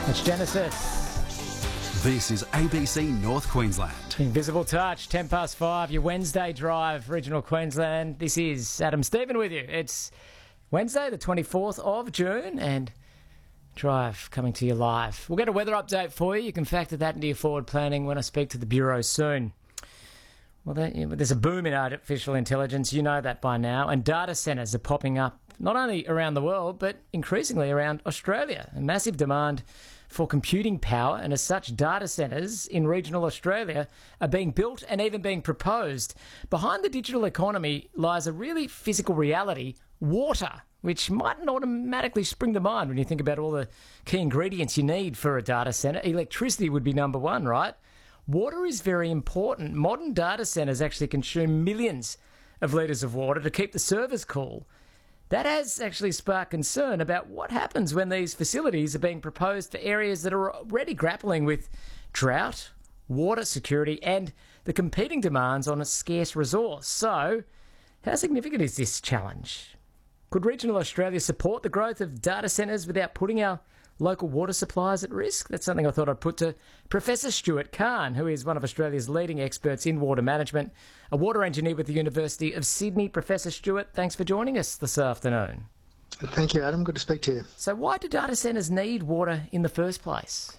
It's Genesis. This is ABC North Queensland. Invisible Touch, 10 past 5, your Wednesday drive, regional Queensland. This is Adam Stephen with you. It's Wednesday, the 24th of June, and drive coming to you live. We'll get a weather update for you. You can factor that into your forward planning when I speak to the Bureau soon. Well, there's a boom in artificial intelligence, you know that by now, and data centres are popping up not only around the world, but increasingly around Australia. A massive demand for computing power, and as such, data centres in regional Australia are being built and even being proposed. Behind the digital economy lies a really physical reality, water, which mightn't automatically spring to mind when you think about all the key ingredients you need for a data centre. Electricity would be number one, right? Water is very important. Modern data centres actually consume millions of litres of water to keep the servers cool. That has actually sparked concern about what happens when these facilities are being proposed for areas that are already grappling with drought, water security, and the competing demands on a scarce resource. So, how significant is this challenge? Could regional Australia support the growth of data centres without putting our local water supplies at risk? That's something I thought I'd put to Professor Stuart Kahn, who is one of Australia's leading experts in water management, a water engineer with the University of Sydney. Professor Stuart, thanks for joining us this afternoon. Thank you, Adam. Good to speak to you. So why do data centres need water in the first place?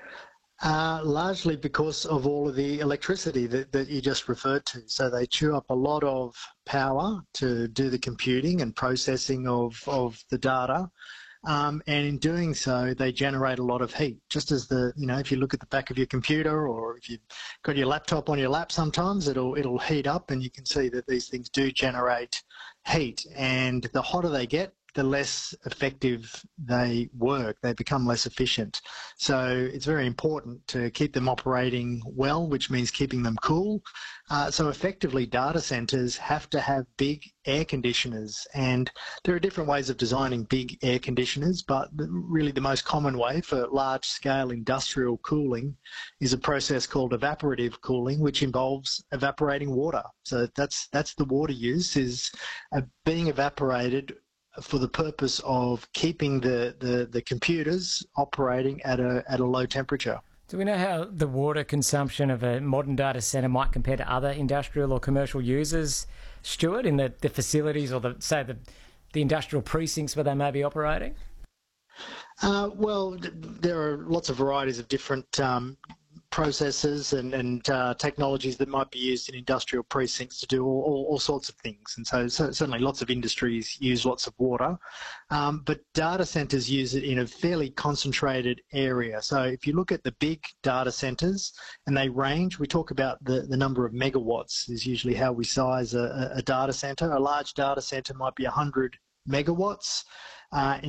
Largely because of all of the electricity that you just referred to. So they chew up a lot of power to do the computing and processing of the data. And in doing so, they generate a lot of heat. Just as if you look at the back of your computer, or if you've got your laptop on your lap, sometimes it'll heat up, and you can see that these things do generate heat. And the hotter they get, the less effective they work. They become less efficient. So it's very important to keep them operating well, which means keeping them cool. So effectively, data centres have to have big air conditioners, and there are different ways of designing big air conditioners, but really the most common way for large-scale industrial cooling is a process called evaporative cooling, which involves evaporating water. So that's the water use is being evaporated for the purpose of keeping the computers operating at a low temperature. Do we know how the water consumption of a modern data centre might compare to other industrial or commercial users, Stuart, in the facilities or the industrial precincts where they may be operating? Well, there are lots of varieties of different processes and technologies that might be used in industrial precincts to do all sorts of things. And so certainly lots of industries use lots of water, but data centres use it in a fairly concentrated area. So if you look at the big data centres, and they range, we talk about the number of megawatts is usually how we size a data centre. A large data centre might be 100 megawatts.